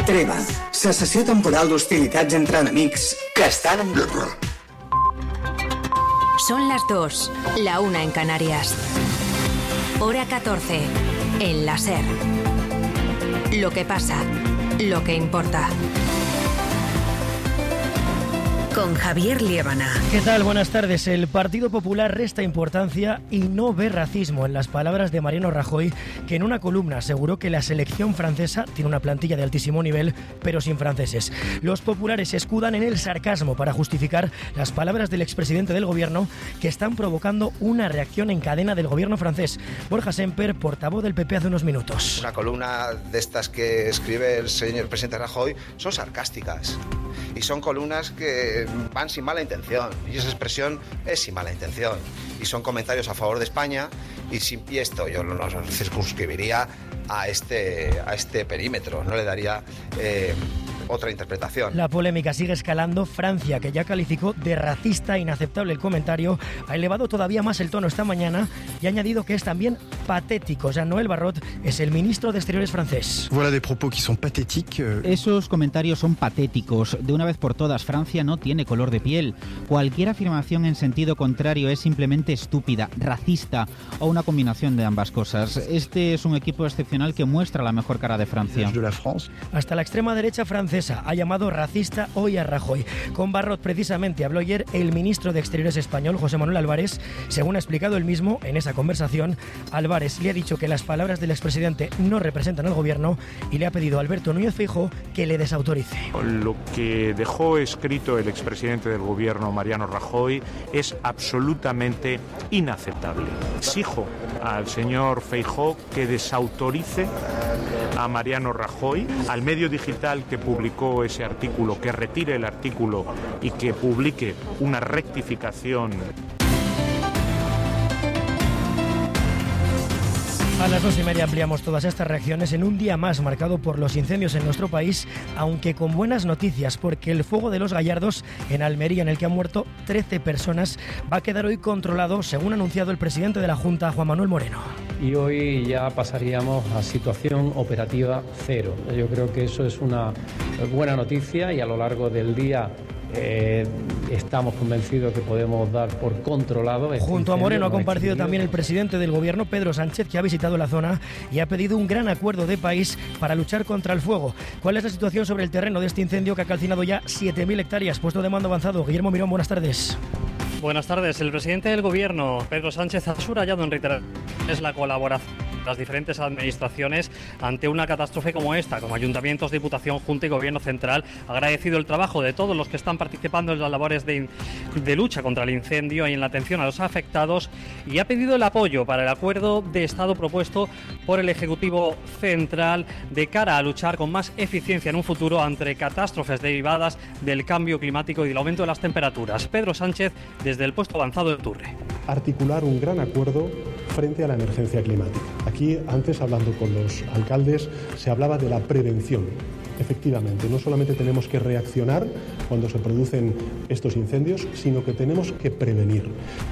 Treva, cessació temporal d'hostilitats entre enemics que estan en guerra. Son las 2, la 1 en Canarias. Hora 14, en la SER. Lo que pasa, lo que importa. Con Javier Liébana. ¿Qué tal? Buenas tardes. El Partido Popular resta importancia y no ve racismo en las palabras de Mariano Rajoy, que en una columna aseguró que la selección francesa tiene una plantilla de altísimo nivel, pero sin franceses. Los populares se escudan en el sarcasmo para justificar las palabras del expresidente del gobierno, que están provocando una reacción en cadena del gobierno francés. Borja Semper, portavoz del PP hace unos minutos. Una columna de estas que escribe el señor presidente Rajoy son sarcásticas. Y son columnas que van sin mala intención, y esa expresión es sin mala intención, y son comentarios a favor de España, y esto yo no lo circunscribiría a este perímetro, no le daría otra interpretación. La polémica sigue escalando. Francia, que ya calificó de racista e inaceptable el comentario, ha elevado todavía más el tono esta mañana y ha añadido que es también patético. Jean-Noël Barrot es el ministro de Exteriores francés. Voilà des propos qui sont pathétiques. Esos comentarios son patéticos. De una vez por todas, Francia no tiene color de piel. Cualquier afirmación en sentido contrario es simplemente estúpida, racista o una combinación de ambas cosas. Este es un equipo excepcional que muestra la mejor cara de Francia. Hasta la extrema derecha francesa ha llamado racista hoy a Rajoy. Con Barrot precisamente habló ayer el ministro de Exteriores español, José Manuel Álvarez. Según ha explicado él mismo en esa conversación, Álvarez le ha dicho que las palabras del expresidente no representan al gobierno y le ha pedido a Alberto Núñez Feijóo que le desautorice. Lo que dejó escrito el expresidente del gobierno, Mariano Rajoy, es absolutamente inaceptable. Exijo al señor Feijóo que desautorice a Mariano Rajoy, al medio digital que publicó ese artículo, que retire el artículo y que publique una rectificación. A las 2:30 ampliamos todas estas reacciones en un día más marcado por los incendios en nuestro país, aunque con buenas noticias, porque el fuego de los Gallardos en Almería, en el que han muerto 13 personas, va a quedar hoy controlado, según ha anunciado el presidente de la Junta, Juan Manuel Moreno. Y hoy ya pasaríamos a situación operativa cero. Yo creo que eso es una buena noticia y a lo largo del día estamos convencidos que podemos dar por controlado. Junto a Moreno ha comparecido también el presidente del gobierno, Pedro Sánchez, que ha visitado la zona y ha pedido un gran acuerdo de país para luchar contra el fuego. ¿Cuál es la situación sobre el terreno de este incendio que ha calcinado ya 7.000 hectáreas? Puesto de mando avanzado. Guillermo Mirón, buenas tardes. Buenas tardes. El presidente del gobierno, Pedro Sánchez, ha subrayado en reiteraciones la colaboración de las diferentes administraciones ante una catástrofe como esta, como ayuntamientos, diputación, junta y gobierno central. Ha agradecido el trabajo de todos los que están participando en las labores de lucha contra el incendio y en la atención a los afectados, y ha pedido el apoyo para el acuerdo de Estado propuesto por el Ejecutivo Central de cara a luchar con más eficiencia en un futuro ante catástrofes derivadas del cambio climático y del aumento de las temperaturas. Pedro Sánchez, desde el puesto avanzado de Turre. Articular un gran acuerdo frente a la emergencia climática. Aquí, antes, hablando con los alcaldes, se hablaba de la prevención. Efectivamente, no solamente tenemos que reaccionar cuando se producen estos incendios, sino que tenemos que prevenir.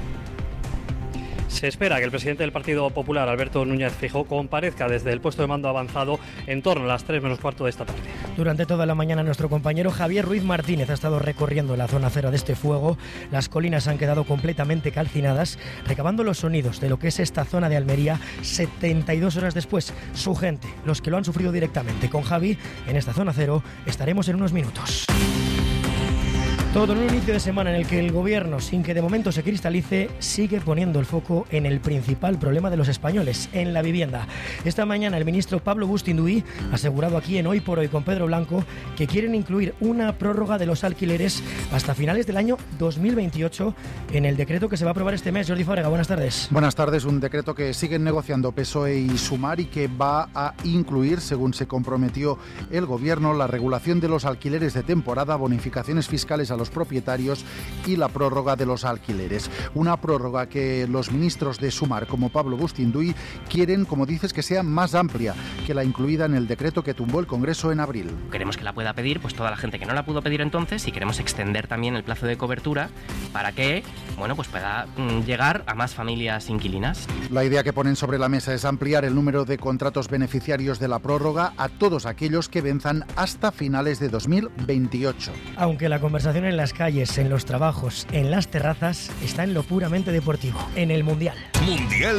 Se espera que el presidente del Partido Popular, Alberto Núñez Feijóo, comparezca desde el puesto de mando avanzado en torno a las 3 menos cuarto de esta tarde. Durante toda la mañana nuestro compañero Javier Ruiz Martínez ha estado recorriendo la zona cero de este fuego. Las colinas han quedado completamente calcinadas, recabando los sonidos de lo que es esta zona de Almería 72 horas después. Su gente, los que lo han sufrido directamente. Con Javi, en esta zona cero, estaremos en unos minutos. Todo en un inicio de semana en el que el gobierno, sin que de momento se cristalice, sigue poniendo el foco en el principal problema de los españoles, en la vivienda. Esta mañana el ministro Pablo Bustinduy ha asegurado aquí en Hoy por Hoy con Pedro Blanco que quieren incluir una prórroga de los alquileres hasta finales del año 2028 en el decreto que se va a aprobar este mes. Jordi Fábrega, buenas tardes. Buenas tardes. Un decreto que siguen negociando PSOE y Sumar y que va a incluir, según se comprometió el gobierno, la regulación de los alquileres de temporada, bonificaciones fiscales a los los propietarios y la prórroga de los alquileres. Una prórroga que los ministros de Sumar, como Pablo Bustinduy, quieren, como dices, que sea más amplia que la incluida en el decreto que tumbó el Congreso en abril. Queremos que la pueda pedir pues toda la gente que no la pudo pedir entonces, y queremos extender también el plazo de cobertura para que pues pueda llegar a más familias inquilinas. La idea que ponen sobre la mesa es ampliar el número de contratos beneficiarios de la prórroga a todos aquellos que venzan hasta finales de 2028. Aunque la conversación en las calles, en los trabajos, en las terrazas, está en lo puramente deportivo, en el Mundial. Mundial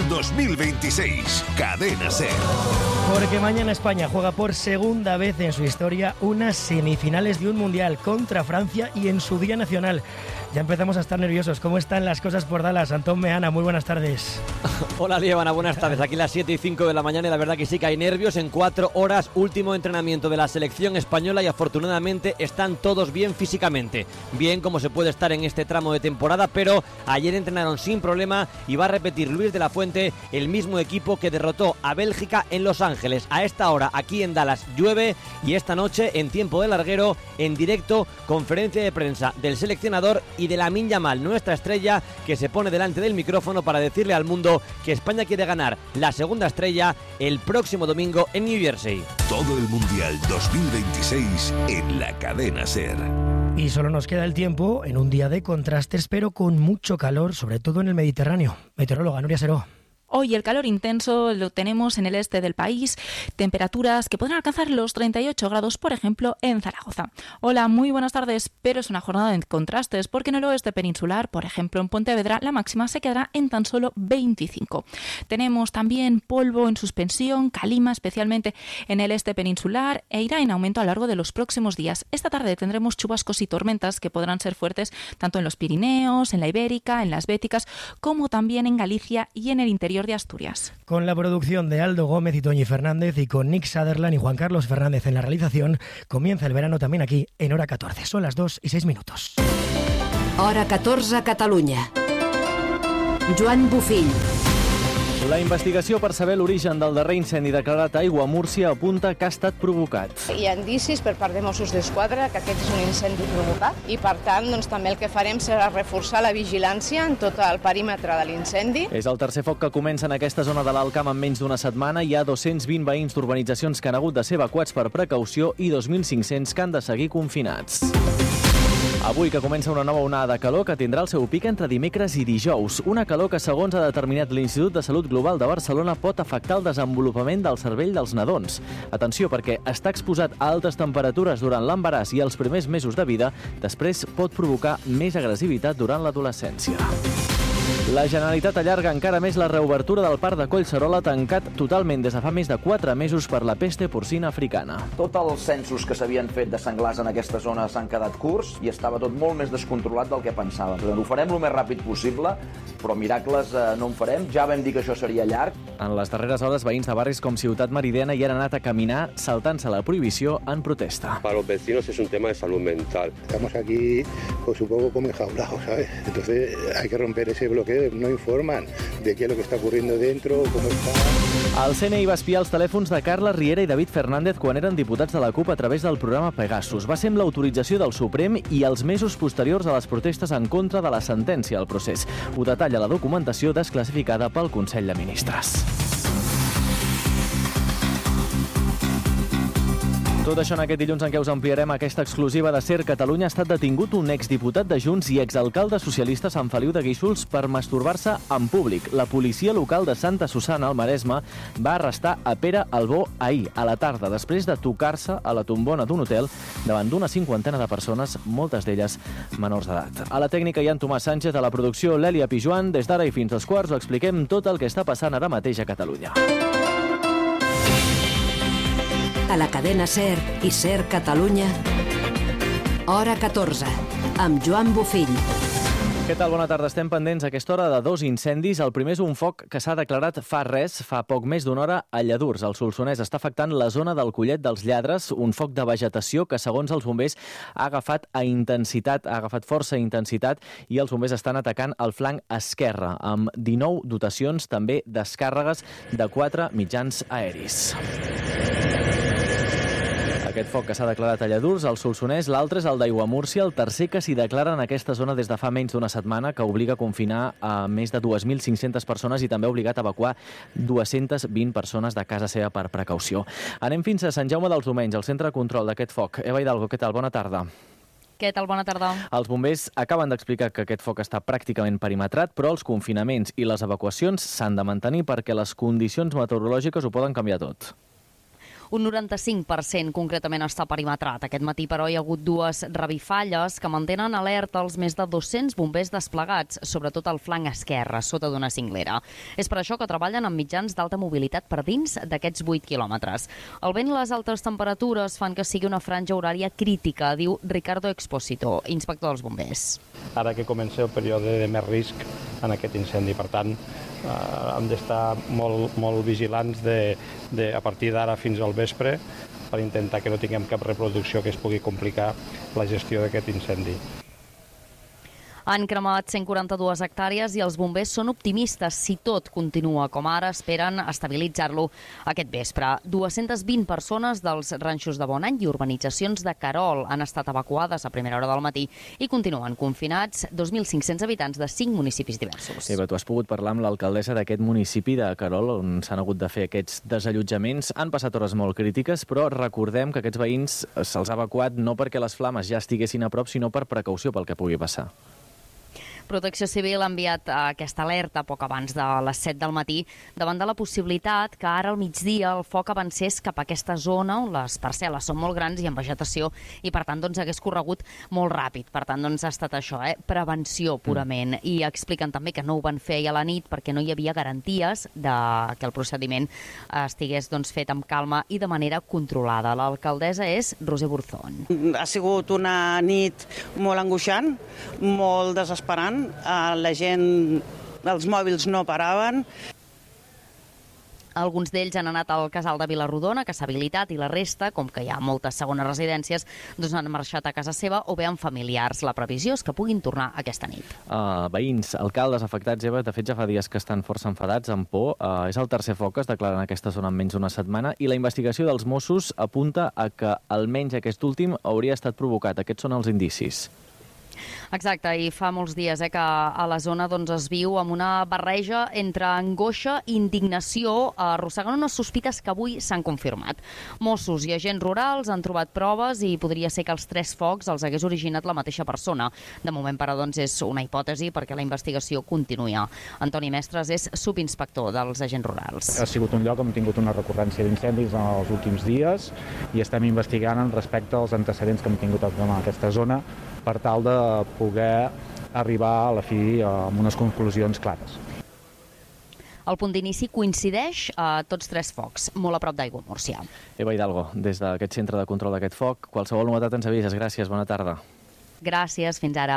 2026, Cadena SER. Porque mañana España juega por segunda vez en su historia unas semifinales de un Mundial contra Francia y en su día nacional. Ya empezamos a estar nerviosos. ¿Cómo están las cosas por Dallas? Antón Meana, muy buenas tardes. Hola, Liébana, buenas tardes. Aquí las 7:05 de la mañana y la verdad que sí que hay nervios. En 4 horas, último entrenamiento de la selección española y afortunadamente están todos bien físicamente. Bien como se puede estar en este tramo de temporada, pero ayer entrenaron sin problema y va a repetir Luis de la Fuente, el mismo equipo que derrotó a Bélgica en Los Ángeles. A esta hora, aquí en Dallas, llueve y esta noche, en tiempo de larguero, en directo, conferencia de prensa del seleccionador y de Lamine Yamal, nuestra estrella, que se pone delante del micrófono para decirle al mundo que España quiere ganar la segunda estrella el próximo domingo en New Jersey. Todo el Mundial 2026 en la Cadena SER. Y solo nos queda el tiempo en un día de contrastes, pero con mucho calor, sobre todo en el Mediterráneo. Meteoróloga Nuria Seró. Hoy el calor intenso lo tenemos en el este del país, temperaturas que podrán alcanzar los 38 grados, por ejemplo, en Zaragoza. Hola, muy buenas tardes, pero es una jornada de contrastes porque en el oeste peninsular, por ejemplo en Pontevedra, la máxima se quedará en tan solo 25. Tenemos también polvo en suspensión, calima especialmente en el este peninsular e irá en aumento a lo largo de los próximos días. Esta tarde tendremos chubascos y tormentas que podrán ser fuertes tanto en los Pirineos, en la Ibérica, en las Béticas, como también en Galicia y en el interior de Asturias. Con la producción de Aldo Gómez y Toñi Fernández y con Nick Sutherland y Juan Carlos Fernández en la realización, comienza el verano también aquí en Hora 14. Son las 2:06. Hora 14 a Catalunya. Joan Bufill. La investigació per saber l'origen del darrer incendi declarat a Aiguamúrcia apunta que ha estat provocat. Hi ha indicis per part de Mossos d'Esquadra que aquest és un incendi provocat i, per tant, també el que farem serà reforçar la vigilància en tot el perímetre de l'incendi. És el tercer foc que comença en aquesta zona de l'Alt Camp en menys d'una setmana. Hi ha 220 veïns d'urbanitzacions que han hagut de ser evacuats per precaució i 2.500 que han de seguir confinats. Avui que comença una nova onada de calor que tindrà el seu pic entre dimecres i dijous. Una calor que, segons ha determinat l'Institut de Salut Global de Barcelona, pot afectar el desenvolupament del cervell dels nadons. Atenció, perquè estar exposat a altes temperatures durant l'embaràs i els primers mesos de vida després pot provocar més agressivitat durant l'adolescència. La Generalitat allarga encara més la reobertura del parc de Collserola, tancat totalment des de fa més de 4 mesos per la peste porcina africana. Tots els censos que s'havien fet de senglars en aquesta zona s'han quedat curts i estava tot molt més descontrolat del que pensàvem. Per tant, ho farem el més ràpid possible, però miracles no en farem. Ja vam dir que això seria llarg. En les darreres hores, veïns de barris com Ciutat Meridiana hi han anat a caminar saltant-se la prohibició en protesta. Para los vecinos es un tema de salud mental. Estamos aquí pues un poco como enjaulados, ¿sabes? Entonces hay que romper ese bloqueo. No informan de qué es lo que está ocurriendo dentro, cómo está... El CNI va espiar els telèfons de Carla Riera i David Fernández quan eren diputats de la CUP a través del programa Pegasus. Va ser amb l'autorització del Suprem i els mesos posteriors a les protestes en contra de la sentència al procés. Ho detalla la documentació desclassificada pel Consell de Ministres. Tot això en aquest dilluns en què us ampliarem aquesta exclusiva de SER. Catalunya ha estat detingut un exdiputat de Junts i exalcalde socialista a Sant Feliu de Guíxols per masturbar-se en públic. La policia local de Santa Susanna, al Maresme, va arrestar a Pere Albó ahir, a la tarda, després de tocar-se a la tombona d'un hotel davant d'una 50ena de persones, moltes d'elles menors d'edat. A la tècnica hi ha en Tomàs Sánchez, a la producció l'Èlia Pijuan. Des d'ara i fins als quarts ho expliquem tot el que està passant ara mateix a Catalunya. A la cadena SER i SER Catalunya, Hora 14, amb Joan Bufill. Què tal? Bona tarda. Estem pendents a aquesta hora de 2 incendis. El primer és un foc que s'ha declarat fa poc més d'una hora, a Lladurs. El Solsonès està afectant la zona del Collet dels Lladres, un foc de vegetació que, segons els bombers, ha agafat força intensitat i els bombers estan atacant el flanc esquerre, amb 19 dotacions, també descàrregues de 4 mitjans aeris. Aquest foc que s'ha declarat a Lladurs, al Solsonès, l'altre és el d'Aiguamúrcia, el tercer que s'hi declara en aquesta zona des de fa menys d'una setmana, que obliga a confinar a més de 2.500 persones i també ha obligat a evacuar 220 persones de casa seva per precaució. Anem fins a Sant Jaume dels Domenys, al centre de control d'aquest foc. Eva Hidalgo, què tal? Bona tarda. Què tal? Bona tarda. Els bombers acaben d'explicar que aquest foc està pràcticament perimetrat, però els confinaments i les evacuacions s'han de mantenir perquè les condicions meteorològiques ho poden canviar tot. Un 95% concretament està perimetrat. Aquest matí, però, hi ha hagut dues revifalles que mantenen alerta els més de 200 bombers desplegats, sobretot al flanc esquerre, sota d'una cinglera. És per això que treballen amb mitjans d'alta mobilitat per dins d'aquests 8 quilòmetres. El vent i les altes temperatures fan que sigui una franja horària crítica, diu Ricardo Expósito, inspector dels bombers. Ara que comença el període de més risc en aquest incendi, per tant, hem d'estar molt vigilants a partir d'ara fins al vespre per intentar que no tinguem cap reproducció que es pugui complicar la gestió d'aquest incendi. Han cremat 142 hectàrees i els bombers són optimistes. Si tot continua com ara, esperen estabilitzar-lo aquest vespre. 220 persones dels ranxos de Bonany i urbanitzacions de Querol han estat evacuades a primera hora del matí i continuen confinats 2.500 habitants de 5 municipis diversos. Eva, tu has pogut parlar amb l'alcaldessa d'aquest municipi de Querol, on s'han hagut de fer aquests desallotjaments. Han passat hores molt crítiques, però recordem que aquests veïns se'ls ha evacuat no perquè les flames ja estiguessin a prop, sinó per precaució pel que pugui passar. Protecció Civil ha enviat aquesta alerta poc abans de les 7 del matí davant de la possibilitat que ara al migdia el foc avancés cap a aquesta zona on les parcel·les són molt grans i amb vegetació i per tant hagués corregut molt ràpid. Per tant ha estat això, prevenció purament. I expliquen també que no ho van fer a la nit perquè no hi havia garanties de que el procediment estigués fet amb calma i de manera controlada. L'alcaldessa és Roser Burzón. Ha sigut una nit molt angoixant, molt desesperant. La gent, els mòbils no paraven. Alguns d'ells han anat al casal de Vilarrodona, que s'ha habilitat, i la resta, com que hi ha moltes segones residències, han marxat a casa seva o bé amb familiars. La previsió és que puguin tornar aquesta nit. Veïns, alcaldes afectats, Eva, de fet ja fa dies que estan força enfadats, amb por. És el tercer foc que es declara en aquesta zona en menys d'una setmana i la investigació dels Mossos apunta a que almenys aquest últim hauria estat provocat. Aquests són els indicis. Exacte, i fa molts dies que a la zona es viu amb una barreja entre angoixa i indignació, arrossegant unes sospites que avui s'han confirmat. Mossos i agents rurals han trobat proves i podria ser que els 3 focs els hagués originat la mateixa persona. De moment, però, és una hipòtesi perquè la investigació continua. Antoni Mestres és subinspector dels agents rurals. Ha sigut un lloc on hem tingut una recurrència d'incendis en els últims dies i estem investigant respecte als antecedents que hem tingut en aquesta zona per tal de poder arribar a la fi amb unes conclusions clares. El punt d'inici coincideix a tots 3 focs, molt a prop d'Aiguamúrcia. Eva Hidalgo, des d'aquest centre de control d'aquest foc, qualsevol novetat ens avises. Gràcies, bona tarda. Gràcies, fins ara.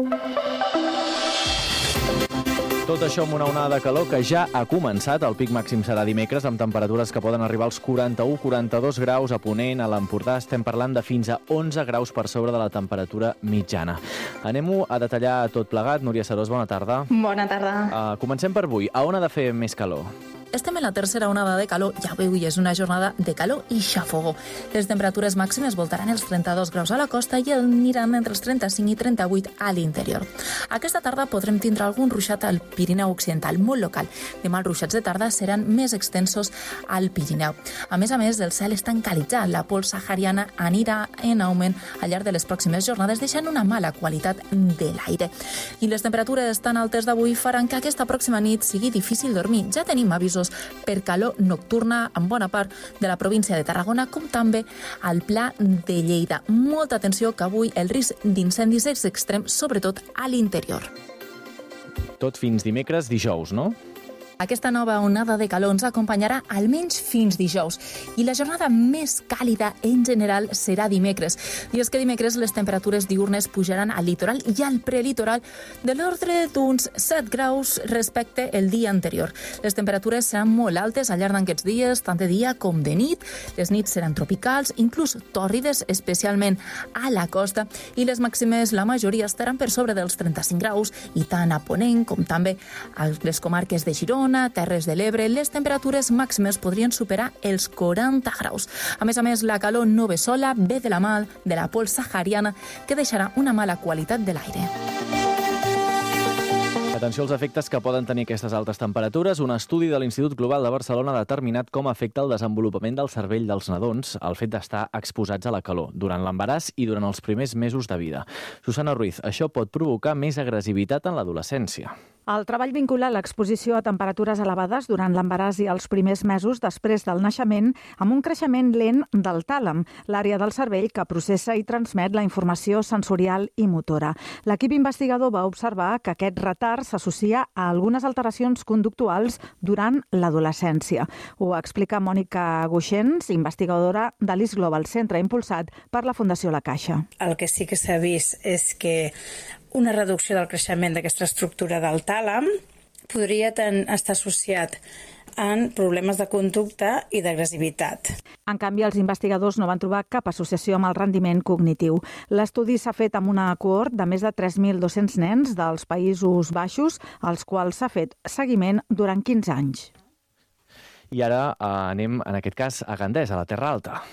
Tot això amb una onada de calor que ja ha començat. El pic màxim serà dimecres, amb temperatures que poden arribar als 41-42 graus a Ponent. A l'Empordà estem parlant de fins a 11 graus per sobre de la temperatura mitjana. Anem-ho a detallar tot plegat. Núria Serós, bona tarda. Bona tarda. Comencem per avui. A on ha de fer més calor? Estem en la tercera onada de calor, ja avui és una jornada de calor i xafogó. Les temperatures màximes voltaran els 32 graus a la costa i aniran entre els 35 i 38 a l'interior. Aquesta tarda podrem tindre algun ruixat al Pirineu Occidental, molt local. Demà els ruixats de tarda seran més extensos al Pirineu. A més, el cel està encalitzat. La pols sahariana anirà en augment al llarg de les pròximes jornades, deixant una mala qualitat de l'aire. I les temperatures tan altes d'avui faran que aquesta pròxima nit sigui difícil dormir. Ja tenim avisos per calor nocturna en bona part de la província de Tarragona, com també al Pla de Lleida. Molta atenció, que avui el risc d'incendis és extrem, sobretot a l'interior. Tot fins dimecres, dijous, no? Aquesta nova onada de calor ens acompanyarà almenys fins dijous i la jornada més càlida en general serà dimecres. I és que dimecres les temperatures diurnes pujaran al litoral i al prelitoral de l'ordre d'uns 7 graus respecte el dia anterior. Les temperatures seran molt altes al llarg d'aquests dies, tant de dia com de nit. Les nits seran tropicals, inclús tòrrides, especialment a la costa, i les màximes, la majoria, estaran per sobre dels 35 graus, i tant a Ponent com també a les comarques de Girona, Girona, Terres de l'Ebre, les temperatures màximes podrien superar els 40 graus. A més, la calor no ve sola, ve de la mà de la pols sahariana, que deixarà una mala qualitat de l'aire. Atenció als efectes que poden tenir aquestes altes temperatures. Un estudi de l'Institut Global de Barcelona ha determinat com afecta el desenvolupament del cervell dels nadons el fet d'estar exposats a la calor durant l'embaràs i durant els primers mesos de vida. Susana Ruiz, això pot provocar més agressivitat en l'adolescència. El treball vincula l'exposició a temperatures elevades durant l'embaràs i els primers mesos després del naixement amb un creixement lent del tàlam, l'àrea del cervell que processa i transmet la informació sensorial i motora. L'equip investigador va observar que aquest retard s'associa a algunes alteracions conductuals durant l'adolescència. Ho explica Mònica Guixens, investigadora de l'IS Global Centre, impulsat per la Fundació La Caixa. El que sí que s'ha vist és que una reducció del creixement d'aquesta estructura del tàlam podria estar associat en problemes de conducta i d'agressivitat. En canvi, els investigadors no van trobar cap associació amb el rendiment cognitiu. L'estudi s'ha fet amb una cohort de més de 3.200 nens dels Països Baixos, als quals s'ha fet seguiment durant 15 anys. I ara anem, en aquest cas, a Gandesa, a la Terra Alta.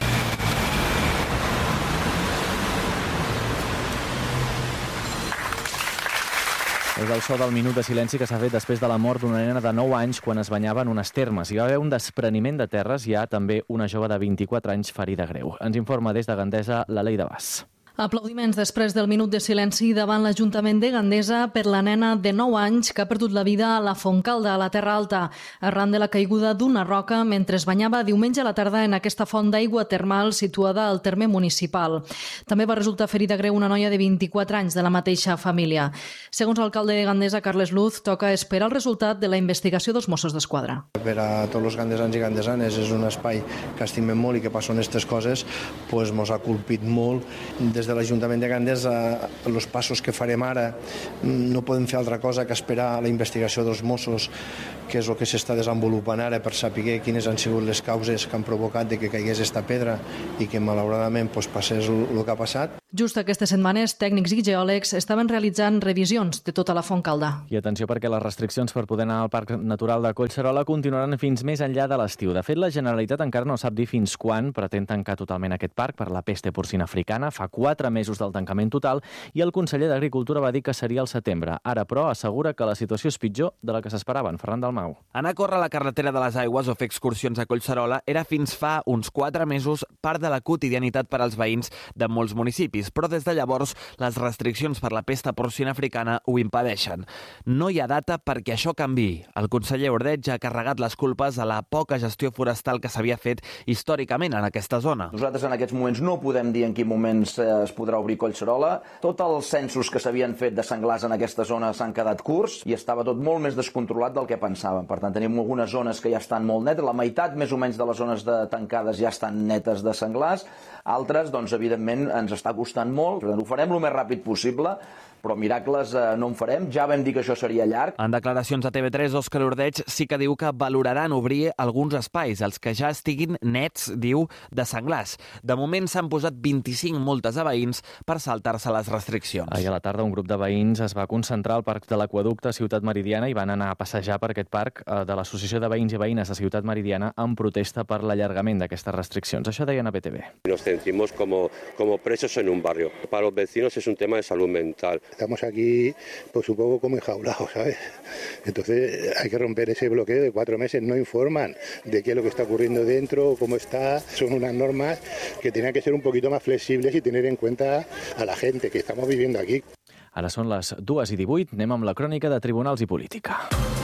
És el so del minut de silenci que s'ha fet després de la mort d'una nena de 9 anys quan es banyava en unes termes. Hi va haver un despreniment de terres i hi ha també una jove de 24 anys ferida greu. Ens informa des de Gandesa la Leida Bas. Aplaudiments després del minut de silenci davant l'Ajuntament de Gandesa per la nena de 9 anys que ha perdut la vida a la Fontcalda, a la Terra Alta, arran de la caiguda d'una roca mentre es banyava diumenge a la tarda en aquesta font d'aigua termal situada al terme municipal. També va resultar ferida greu una noia de 24 anys de la mateixa família. Segons l'alcalde de Gandesa, Carles Luz, toca esperar el resultat de la investigació dels Mossos d'Esquadra. Per a tots els gandesans i gandesanes és un espai que estimem molt i que passen aquestes coses, doncs mos ha colpit molt. Des de l'Ajuntament de Gandesa, els passos que farem ara, no podem fer altra cosa que esperar la investigació dels Mossos, que és el que s'està desenvolupant ara per saber quines han sigut les causes que han provocat de que caigués esta pedra i que malauradament passés el que ha passat. Just aquestes setmanes, tècnics i geòlegs estaven realitzant revisions de tota la Fontcalda. I atenció perquè les restriccions per poder anar al Parc Natural de Collserola continuaran fins més enllà de l'estiu. De fet, la Generalitat encara no sap dir fins quan pretén tancar totalment aquest parc per la pesta porcina africana. Fa 4 mesos del tancament total i el conseller d'Agricultura va dir que seria al setembre. Ara, però, assegura que la situació és pitjor de la que s'esperaven. Ferran Dalmau. Anar a córrer a la carretera de les Aigües o fer excursions a Collserola era fins fa uns 4 mesos part de la quotidianitat per als veïns de molts municipis, però des de llavors les restriccions per la pesta porcina africana ho impedeixen. No hi ha data perquè això canviï. El conseller Ordeig ha carregat les culpes a la poca gestió forestal que s'havia fet històricament en aquesta zona. Nosaltres en aquests moments no podem dir en quin moment es podrà obrir Collserola. Tots els censos que s'havien fet de senglars en aquesta zona s'han quedat curts i estava tot molt més descontrolat del que pensàvem. Per tant, tenim algunes zones que ja estan molt netes. La meitat, més o menys, de les zones tancades ja estan netes de senglars. Altres, doncs, evidentment, ens està costant molt. Per tant, ho farem el més ràpid possible, però miracles no en farem. Ja vam dir que això seria llarg. En declaracions a TV3, Òscar Ordeig sí que diu que valoraran obrir alguns espais, els que ja estiguin nets, diu, de senglars. De moment s'han posat 25 multes a veïns per saltar-se les restriccions. Ahir a la tarda un grup de veïns es va concentrar al Parc de l'Aqüeducte a Ciutat Meridiana i van anar a passejar per aquest parc de l'Associació de Veïns i Veïnes de Ciutat Meridiana en protesta per l'allargament d'aquestes restriccions. Això deien a BTV. Nos sentimos como presos en un barrio. Para los vecinos es un tema de salud mental. Estamos aquí pues un poco como enjaulados, ¿sabes? Entonces hay que romper ese bloqueo de 4 meses. No informan de qué es lo que está ocurriendo dentro, cómo está. Son unas normas que tienen que ser un poquito más flexibles y tener en cuenta a la gente que estamos viviendo aquí. Ara són les 2:18, anem amb la crònica de Tribunals i Política.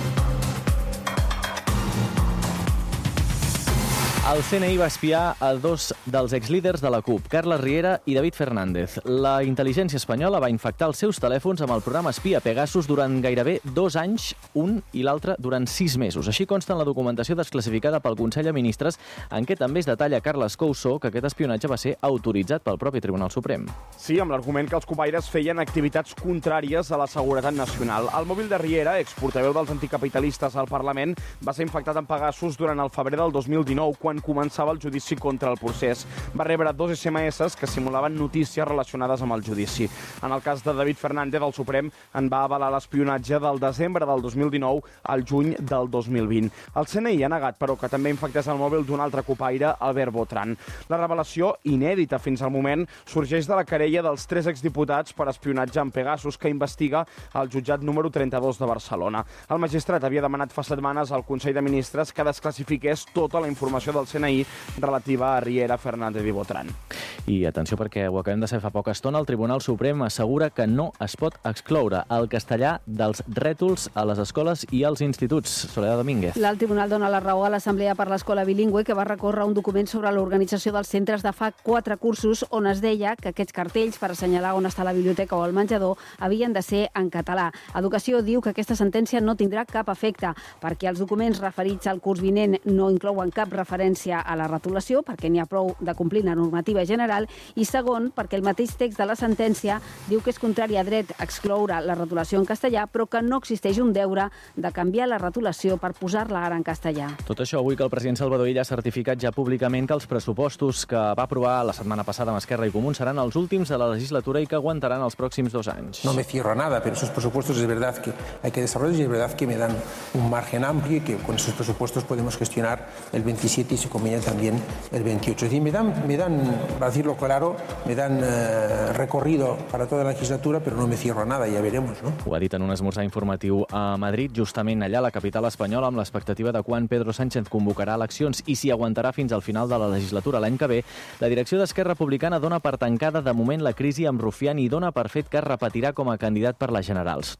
El CNI va espiar a 2 dels exlíders de la CUP, Carles Riera i David Fernández. La intel·ligència espanyola va infectar els seus telèfons amb el programa espia Pegasus durant gairebé 2 anys, un i l'altre durant 6 mesos. Així consta en la documentació desclassificada pel Consell de Ministres, en què també es detalla Carles Couso que aquest espionatge va ser autoritzat pel propi Tribunal Suprem. Sí, amb l'argument que els cupaires feien activitats contràries a la seguretat nacional. El mòbil de Riera, exportaveu dels anticapitalistes al Parlament, va ser infectat amb Pegasus durant el febrer del 2019, quan quan començava el judici contra el procés. Va rebre 2 SMS que simulaven notícies relacionades amb el judici. En el cas de David Fernández, el Suprem en va avalar l'espionatge del desembre del 2019 al juny del 2020. El CNI ha negat, però, que també infectés el mòbil d'un altre copaire, Albert Botran. La revelació, inèdita fins al moment, sorgeix de la querella dels 3 exdiputats per espionatge en Pegasus que investiga el jutjat número 32 de Barcelona. El magistrat havia demanat fa setmanes al Consell de Ministres que desclassifiqués tota la informació del CNI relativa a Riera, Fernández i Botran. I atenció, perquè ho acabem de saber fa poca estona, el Tribunal Suprem assegura que no es pot excloure el castellà dels rètols a les escoles i als instituts. Soledad Domínguez. El Tribunal dona la raó a l'Assemblea per l'Escola Bilingüe, que va recórrer un document sobre l'organització dels centres de fa 4 cursos on es deia que aquests cartells per assenyalar on està la biblioteca o el menjador havien de ser en català. Educació diu que aquesta sentència no tindrà cap efecte perquè els documents referits al curs vinent no inclouen cap referència a la retolació, perquè n'hi ha prou de complir la normativa general, i segon, perquè el mateix text de la sentència diu que és contrari a dret excloure la retolació en castellà, però que no existeix un deure de canviar la retolació per posar-la ara en castellà. Tot això avui que el president Salvador Illa ha certificat ja públicament que els pressupostos que va aprovar la setmana passada amb Esquerra i Comuns seran els últims de la legislatura i que aguantaran els pròxims 2 anys. No me cierro a nada, pero esos presupuestos es verdad que hay que desarrollar y es verdad que me dan un margen amplio y que con esos presupuestos podemos gestionar el 27 y si conviene también el 28. Es decir, me dan, para decirlo claro, me dan recorrido para toda la legislatura, pero no me cierro a nada, ya veremos, ¿no? Ho ha dit en un esmorzar informatiu a Madrid, justament allà a la capital espanyola, amb l'expectativa de quan Pedro Sánchez convocarà eleccions i si aguantarà fins al final de la legislatura l'any que ve. La direcció d'Esquerra Republicana dona per tancada de moment la crisi amb Rufián i dona per fet que es repetirà com a candidat per les generals.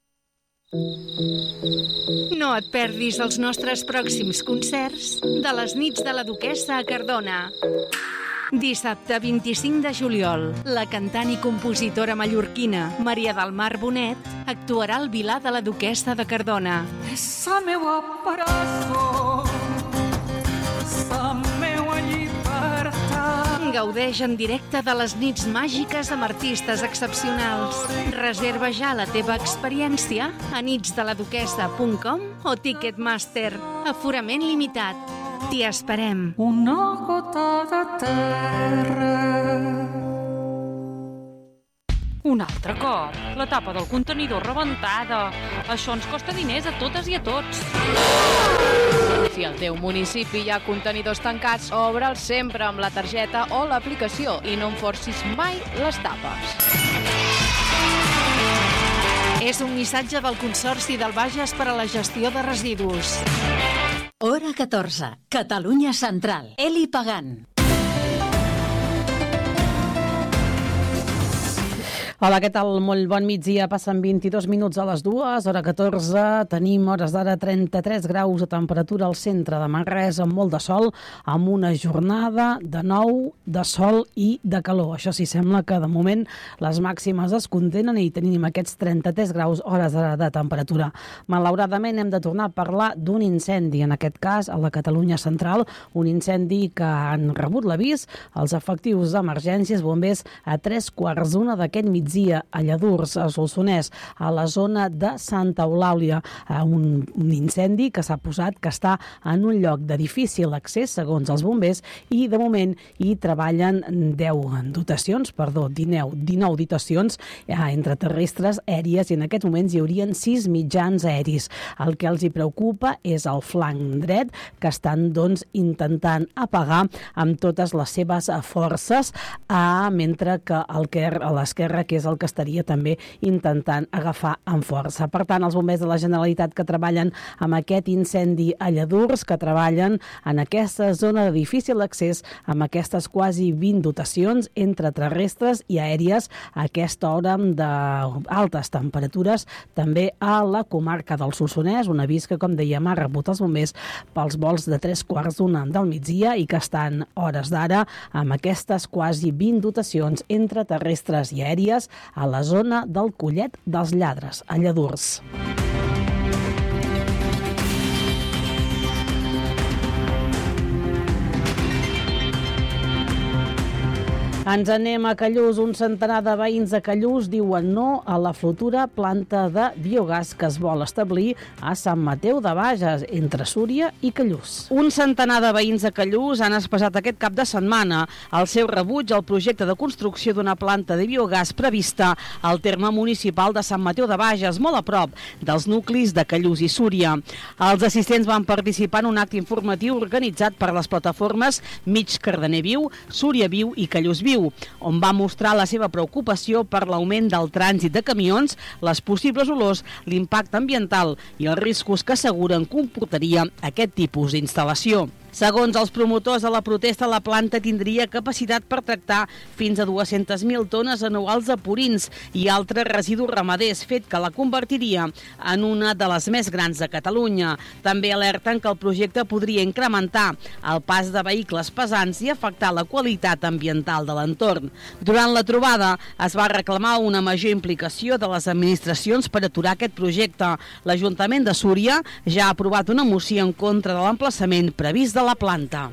No et perdis els nostres pròxims concerts de les nits de la Duquessa a Cardona. Dissabte 25 de juliol, la cantant i compositora mallorquina Maria del Mar Bonet actuarà al Vilar de la Duquessa de Cardona. Essa meua paraçó, sa meua llibertat. Gaudeix en directe de les nits màgiques amb artistes excepcionals. Reserva ja la teva experiència a nitsdeladuquessa.com o Ticketmaster. Aforament limitat. T'hi esperem. Una gota de terra. Un altre cop. La tapa del contenidor rebentada. Això ens costa diners a totes i a tots. Si al teu municipi hi ha contenidors tancats, obre'ls sempre amb la targeta o l'aplicació i no en forcis mai les tapes. És un missatge del Consorci del Bages per a la gestió de residus. Hora 14. Catalunya Central. Eli Pagant. Hola, què tal? Molt bon migdia. Passen 22 minuts a les 2, hora 14. Tenim hores d'ara 33 graus de temperatura al centre de Manresa, amb molt de sol, amb una jornada de nou de sol i de calor. Això sí, sembla que de moment les màximes es contenen i tenim aquests 33 graus hores d'ara de temperatura. Malauradament hem de tornar a parlar d'un incendi, en aquest cas a la Catalunya Central, un incendi que han rebut l'avís els efectius d'emergències bombers a 3:15 d'aquest migdia a Lladurs, a Solsonès, a la zona de Santa Eulàlia. Un incendi que s'ha posat, que està en un lloc de difícil accés, segons els bombers, i de moment hi treballen 19 dotacions entre terrestres, aèries, i en aquests moments hi haurien 6 mitjans aeris. El que els hi preocupa és el flanc dret, que estan intentant apagar amb totes les seves forces, mentre que a l'esquerra, que és el que estaria també intentant agafar amb força. Per tant, els bombers de la Generalitat que treballen amb aquest incendi a Lladurs, que treballen en aquesta zona de difícil accés, amb aquestes quasi 20 dotacions entre terrestres i aèries, a aquesta hora d'altes temperatures, també a la comarca del Solsonès, un avís que, com dèiem, ha rebut els bombers pels vols de 3:15 del migdia i que estan hores d'ara amb aquestes quasi 20 dotacions entre terrestres i aèries a la zona del Collet dels Lladres, a Lladurs. Ens anem a Callús. Un centenar de veïns de Callús diuen no a la futura planta de biogàs que es vol establir a Sant Mateu de Bages, entre Súria i Callús. Un centenar de veïns de Callús han expressat aquest cap de setmana el seu rebuig al projecte de construcció d'una planta de biogàs prevista al terme municipal de Sant Mateu de Bages, molt a prop dels nuclis de Callús i Súria. Els assistents van participar en un acte informatiu organitzat per les plataformes Mig Cardener Viu, Súria Viu i Callús Viu, on va mostrar la seva preocupació per l'augment del trànsit de camions, les possibles olors, l'impacte ambiental i els riscos que asseguren comportaria aquest tipus d'instal·lació. Segons els promotors de la protesta, la planta tindria capacitat per tractar fins a 200.000 tones anuals de purins i altres residus ramaders, fet que la convertiria en una de les més grans de Catalunya. També alerten que el projecte podria incrementar el pas de vehicles pesants i afectar la qualitat ambiental de l'entorn. Durant la trobada es va reclamar una major implicació de les administracions per aturar aquest projecte. L'Ajuntament de Súria ja ha aprovat una moció en contra de l'emplaçament previst de la planta.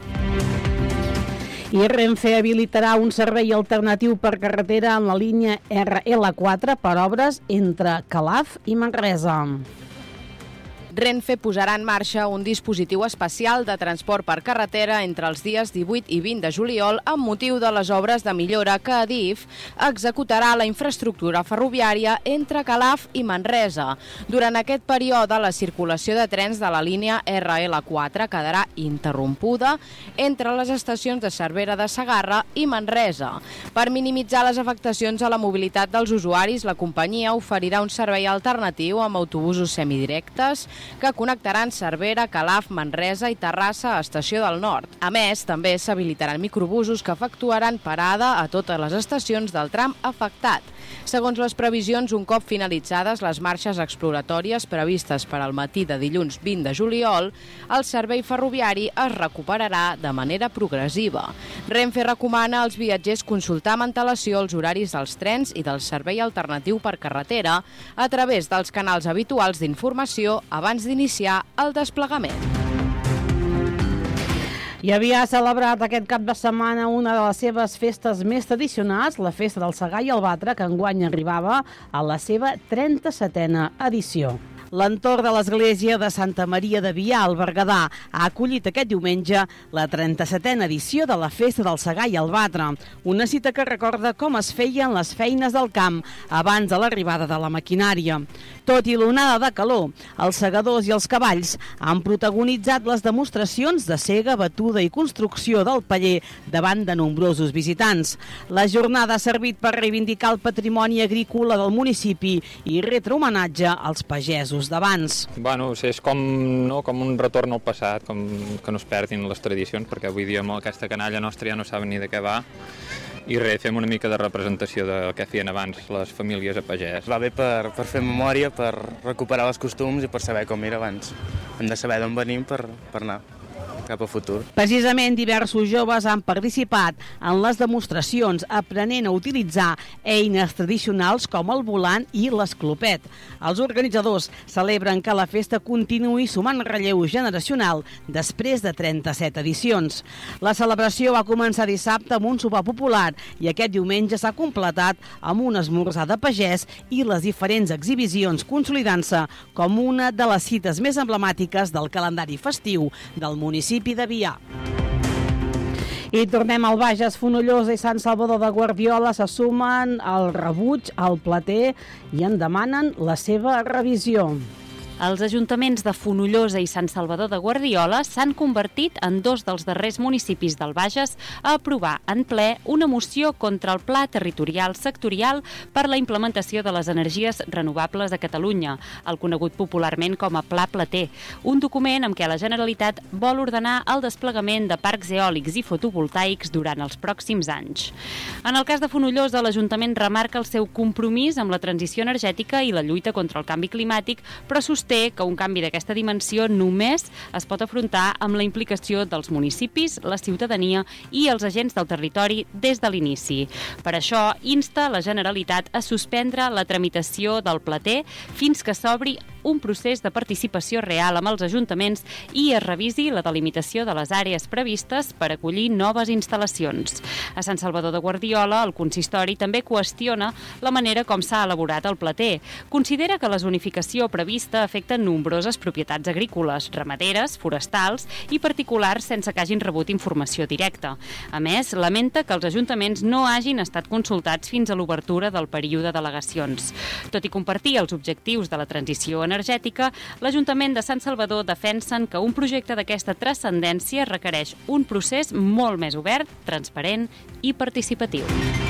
I Renfe habilitarà un servei alternatiu per carretera en la línia RL4 per obres entre Calaf i Manresa. Renfe posarà en marxa un dispositiu especial de transport per carretera entre els dies 18 i 20 de juliol amb motiu de les obres de millora que Adif executarà la infraestructura ferroviària entre Calaf i Manresa. Durant aquest període, la circulació de trens de la línia RL4 quedarà interrompuda entre les estacions de Cervera de Segarra i Manresa. Per minimitzar les afectacions a la mobilitat dels usuaris, la companyia oferirà un servei alternatiu amb autobusos semidirectes que connectaran Cervera, Calaf, Manresa i Terrassa a Estació del Nord. A més, també s'habilitaran microbusos que efectuaran parada a totes les estacions del tram afectat. Segons les previsions, un cop finalitzades les marxes exploratòries previstes per al matí de dilluns 20 de juliol, el servei ferroviari es recuperarà de manera progressiva. Renfe recomana als viatgers consultar amb antelació els horaris dels trens i del servei alternatiu per carretera a través dels canals habituals d'informació abans d'iniciar el desplegament. I havia celebrat aquest cap de setmana una de les seves festes més tradicionals, la Festa del Segar i el Batre, que enguany arribava a la seva 37a edició. L'entorn de l'església de Santa Maria de Vià, al Berguedà, ha acollit aquest diumenge la 37a edició de la Festa del Segar i el Batre, una cita que recorda com es feien les feines del camp abans de l'arribada de la maquinària. Tot i l'onada de calor, els segadors i els cavalls han protagonitzat les demostracions de sega, batuda i construcció del paller davant de nombrosos visitants. La jornada ha servit per reivindicar el patrimoni agrícola del municipi i retre homenatge als pagesos d'abans. Bueno, és com un retorn al passat, com que no es perdin les tradicions, perquè avui dia amb aquesta canalla nostra ja no saben ni de què va. I res, fem una mica de representació del que feien abans les famílies a pagès. Va bé per fer memòria, per recuperar els costums i per saber com era abans. Hem de saber d'on venim per anar cap a futur. Precisament, diversos joves han participat en les demostracions aprenent a utilitzar eines tradicionals com el volant i l'esclopet. Els organitzadors celebren que la festa continuï sumant relleu generacional després de 37 edicions. La celebració va començar dissabte amb un sopar popular i aquest diumenge s'ha completat amb un esmorzar de pagès i les diferents exhibicions, consolidant-se com una de les cites més emblemàtiques del calendari festiu del municipi de Vià. I tornem al Bages. Fonollosa i Sant Salvador de Guardiola se sumen al rebuig al Plater i en demanen la seva revisió. Els ajuntaments de Fonollosa i Sant Salvador de Guardiola s'han convertit en dos dels darrers municipis del Bages a aprovar en ple una moció contra el Pla Territorial Sectorial per la implementació de les energies renovables a Catalunya, el conegut popularment com a Pla Plater, un document amb què la Generalitat vol ordenar el desplegament de parcs eòlics i fotovoltaics durant els pròxims anys. En el cas de Fonollosa, l'Ajuntament remarca el seu compromís amb la transició energètica i la lluita contra el canvi climàtic, però sosté que un canvi d'aquesta dimensió només es pot afrontar amb la implicació dels municipis, la ciutadania i els agents del territori des de l'inici. Per això, insta la Generalitat a suspendre la tramitació del Plater fins que s'obri un procés de participació real amb els ajuntaments i es revisi la delimitació de les àrees previstes per acollir noves instal·lacions. A Sant Salvador de Guardiola, el consistori també qüestiona la manera com s'ha elaborat el plater. Considera que la zonificació prevista afecta nombroses propietats agrícoles, ramaderes, forestals i particulars sense que hagin rebut informació directa. A més, lamenta que els ajuntaments no hagin estat consultats fins a l'obertura del període d'al·legacions. Tot i compartir els objectius de la transició energètica, l'Ajuntament de Sant Salvador defensen que un projecte d'aquesta transcendència requereix un procés molt més obert, transparent i participatiu.